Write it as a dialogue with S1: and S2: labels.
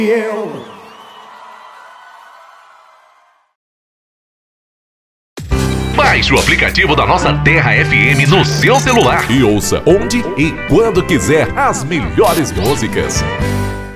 S1: Baixe o aplicativo da nossa Terra FM no seu celular e ouça onde e quando quiser as melhores músicas.